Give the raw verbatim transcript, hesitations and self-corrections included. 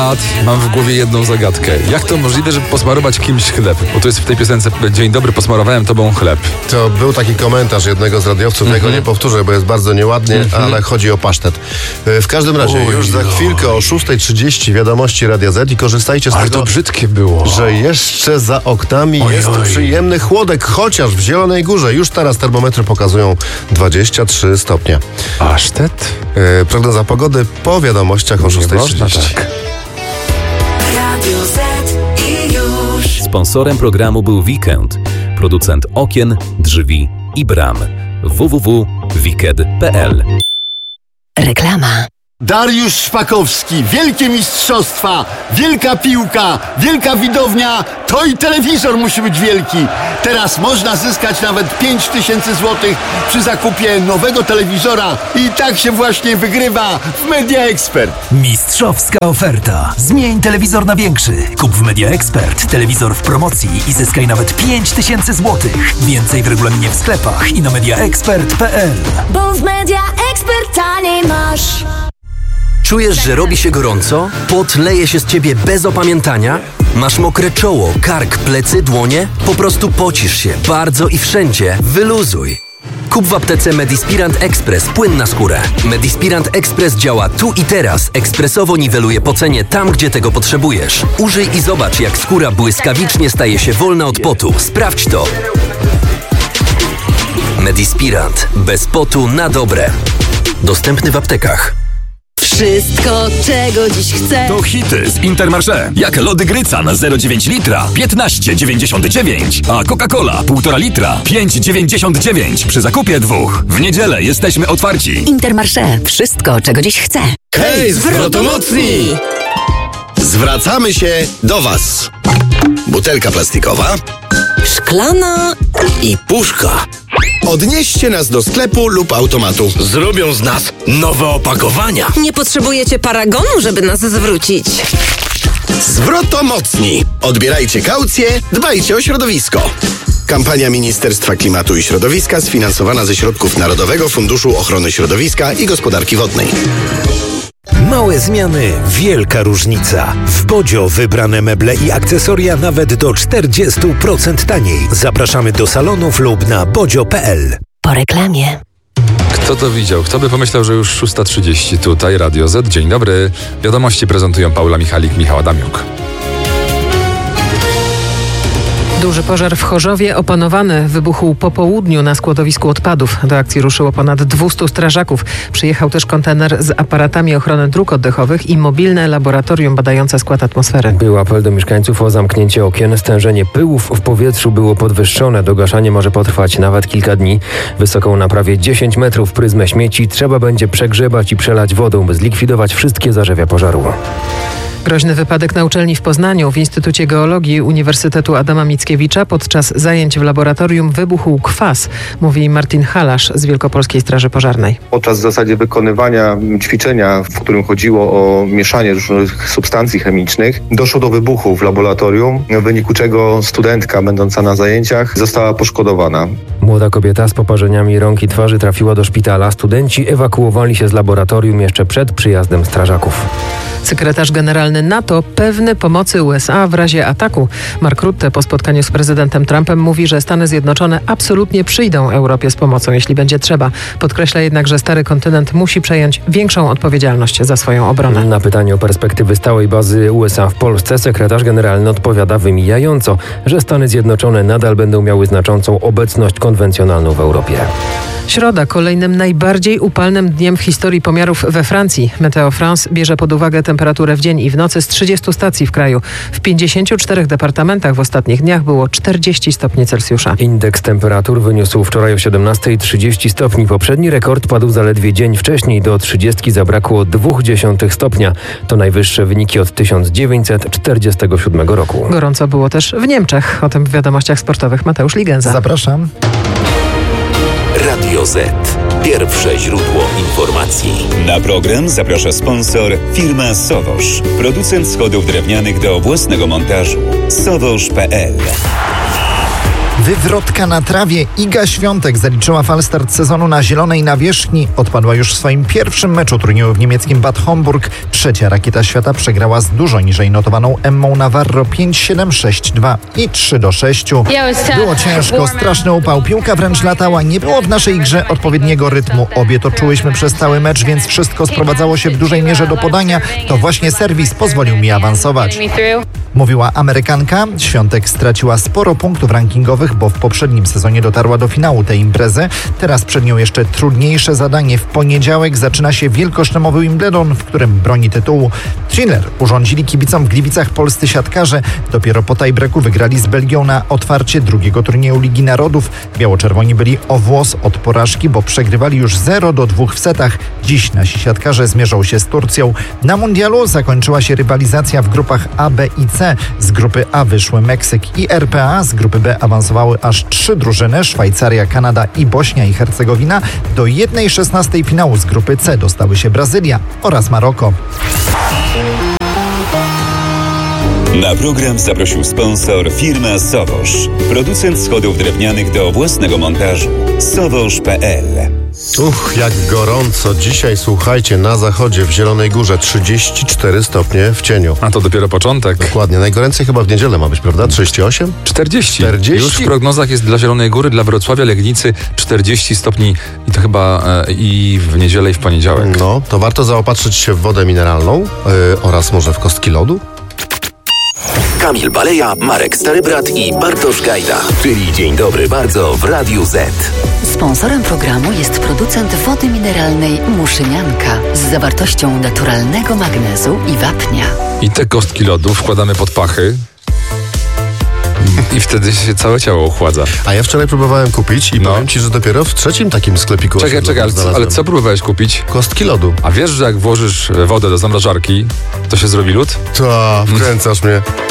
Mam w głowie jedną zagadkę. Jak to możliwe, żeby posmarować kimś chleb? Bo to jest w tej piosence dzień dobry, posmarowałem tobą chleb. To był taki komentarz jednego z radiowców, mm-hmm. ja go nie powtórzę, bo jest bardzo nieładnie, mm-hmm. ale chodzi o pasztet. W każdym razie, oj, już za chwilkę o szósta trzydzieści wiadomości Radia Z i korzystajcie z ale tego, to brzydkie było. że jeszcze za oknami oj, jest oj. przyjemny chłodek, chociaż w Zielonej Górze już teraz termometry pokazują dwadzieścia trzy stopnie. Pasztet? Yy, prognoza pogody po wiadomościach o szósta trzydzieści. Tak. Sponsorem programu był Weekend, producent okien, drzwi i bram. w w w kropka wicked kropka p l. Reklama. Dariusz Szpakowski, wielkie mistrzostwa, wielka piłka, wielka widownia, to i telewizor musi być wielki. Teraz można zyskać nawet pięć tysięcy złotych przy zakupie nowego telewizora i tak się właśnie wygrywa w Media Expert. Mistrzowska oferta. Zmień telewizor na większy. Kup w Media Expert telewizor w promocji i zyskaj nawet pięć tysięcy złotych. Więcej w regulaminie w sklepach i na media expert kropka p l. Bo w Media Expert taniej masz. Czujesz, że robi się gorąco? Pot leje się z ciebie bez opamiętania? Masz mokre czoło, kark, plecy, dłonie? Po prostu pocisz się bardzo i wszędzie. Wyluzuj. Kup w aptece Medispirant Express płyn na skórę. Medispirant Express działa tu i teraz. Ekspresowo niweluje pocenie tam, gdzie tego potrzebujesz. Użyj i zobacz, jak skóra błyskawicznie staje się wolna od potu. Sprawdź to. Medispirant. Bez potu na dobre. Dostępny w aptekach. Wszystko, czego dziś chcę. To hity z Intermarché. Jak lody Grycan zero przecinek dziewięć litra piętnaście dziewięćdziesiąt dziewięć, a Coca-Cola półtora litra pięć dziewięćdziesiąt dziewięć przy zakupie dwóch. W niedzielę jesteśmy otwarci. Intermarché. Wszystko, czego dziś chcę. Hej, zwrotomocni! Zwracamy się do Was. Butelka plastikowa, Szklana i puszka. Odnieście nas do sklepu lub automatu. Zrobią z nas nowe opakowania. Nie potrzebujecie paragonu, żeby nas zwrócić. Zwrotomocni. Odbierajcie kaucję, dbajcie o środowisko. Kampania Ministerstwa Klimatu i Środowiska sfinansowana ze środków Narodowego Funduszu Ochrony Środowiska i Gospodarki Wodnej. Małe zmiany, wielka różnica. W Bodzio wybrane meble i akcesoria nawet do czterdzieści procent taniej. Zapraszamy do salonów lub na bodzio kropka p l. Po reklamie. Kto to widział? Kto by pomyślał, że już szósta trzydzieści tutaj Radio Z. Dzień dobry. Wiadomości prezentują Paula Michalik, Michał Adamiuk. Duży pożar w Chorzowie opanowany wybuchł po południu na składowisku odpadów. Do akcji ruszyło ponad dwieście strażaków. Przyjechał też kontener z aparatami ochrony dróg oddechowych i mobilne laboratorium badające skład atmosfery. Był apel do mieszkańców o zamknięcie okien. Stężenie pyłów w powietrzu było podwyższone. Dogaszanie może potrwać nawet kilka dni. Wysoką na prawie dziesięć metrów pryzmę śmieci trzeba będzie przegrzebać i przelać wodą, by zlikwidować wszystkie zarzewia pożaru. Groźny wypadek na uczelni w Poznaniu. W Instytucie Geologii Uniwersytetu Adama Mickiewicza podczas zajęć w laboratorium wybuchł kwas, mówi Martin Halasz z Wielkopolskiej Straży Pożarnej. Podczas w zasadzie wykonywania ćwiczenia, w którym chodziło o mieszanie różnych substancji chemicznych, doszło do wybuchu w laboratorium, w wyniku czego studentka będąca na zajęciach została poszkodowana. Młoda kobieta z poparzeniami rąk i twarzy trafiła do szpitala. Studenci ewakuowali się z laboratorium jeszcze przed przyjazdem strażaków. Sekretarz generalny NATO pewny pomocy U S A w razie ataku. Mark Rutte po spotkaniu z prezydentem Trumpem mówi, że Stany Zjednoczone absolutnie przyjdą Europie z pomocą, jeśli będzie trzeba. Podkreśla jednak, że stary kontynent musi przejąć większą odpowiedzialność za swoją obronę. Na pytanie o perspektywy stałej bazy U S A w Polsce sekretarz generalny odpowiada wymijająco, że Stany Zjednoczone nadal będą miały znaczącą obecność konwencjonalną w Europie. Środa kolejnym najbardziej upalnym dniem w historii pomiarów we Francji. Meteo France bierze pod uwagę temperaturę w dzień i w nocy z trzydziestu stacji w kraju. W pięćdziesięciu czterech departamentach w ostatnich dniach było czterdzieści stopni Celsjusza. Indeks temperatur wyniósł wczoraj o siedemnastej trzydzieści stopni. Poprzedni rekord padł zaledwie dzień wcześniej. Do trzydziestki zabrakło dwóch dziesiątych stopnia. To najwyższe wyniki od tysiąc dziewięćset czterdziestego siódmego roku. Gorąco było też w Niemczech. O tym w wiadomościach sportowych Mateusz Ligenza. Zapraszam. Radio Z. Pierwsze źródło informacji. Na program zaprasza sponsor firma Sowosz. Producent schodów drewnianych do własnego montażu. sowosz kropka p l. wywrotka na trawie. Iga Świątek zaliczyła falstart sezonu na zielonej nawierzchni. Odpadła już w swoim pierwszym meczu turnieju w niemieckim Bad Homburg. Trzecia rakieta świata przegrała z dużo niżej notowaną Emmą Navarro pięć siedem, sześć dwa i trzy do sześciu. Było ciężko, straszny upał, piłka wręcz latała, nie było w naszej grze odpowiedniego rytmu. Obie to czułyśmy przez cały mecz, więc wszystko sprowadzało się w dużej mierze do podania. To właśnie serwis pozwolił mi awansować. Mówiła Amerykanka. Świątek straciła sporo punktów rankingowych, bo w poprzednim sezonie dotarła do finału tej imprezy. Teraz przed nią jeszcze trudniejsze zadanie. W poniedziałek zaczyna się wielkoszlemowy Wimbledon, w którym broni tytułu. Thriller urządzili kibicom w Gliwicach polscy siatkarze. Dopiero po tiebreaku wygrali z Belgią na otwarcie drugiego turnieju Ligi Narodów. Biało-czerwoni byli o włos od porażki, bo przegrywali już zero do dwóch w setach. Dziś nasi siatkarze zmierzą się z Turcją. Na mundialu zakończyła się rywalizacja w grupach A, B i C. Z grupy A wyszły Meksyk i R P A, z grupy B awansowały aż trzy drużyny, Szwajcaria, Kanada i Bośnia i Hercegowina. Do jednej szesnastej finału z grupy C dostały się Brazylia oraz Maroko. Na program zaprosił sponsor firma Sowosz, producent schodów drewnianych do własnego montażu. sowosz kropka pe el. Uch, jak gorąco. Dzisiaj, słuchajcie, na zachodzie w Zielonej Górze trzydzieści cztery stopnie w cieniu. A to dopiero początek. Dokładnie. Najgoręcej chyba w niedzielę ma być, prawda? trzydzieści osiem? czterdzieści. czterdzieści? Już w prognozach jest dla Zielonej Góry, dla Wrocławia, Legnicy czterdzieści stopni i to chyba e, i w niedzielę i w poniedziałek. No, to warto zaopatrzyć się w wodę mineralną yy, oraz może w kostki lodu. Kamil Baleja, Marek Starybrat i Bartosz Gajda, czyli Dzień Dobry Bardzo w Radiu Z. Sponsorem programu jest producent wody mineralnej Muszynianka z zawartością naturalnego magnezu i wapnia. I te kostki lodu wkładamy pod pachy. I wtedy się całe ciało ochładza. A ja wczoraj próbowałem kupić i no. powiem ci, że dopiero w trzecim takim sklepiku. Czekaj, czekaj, ale, ale co próbowałeś kupić? Kostki lodu. A wiesz, że jak włożysz wodę do zamrażarki, to się zrobi lód? Ta, wkręcasz mnie.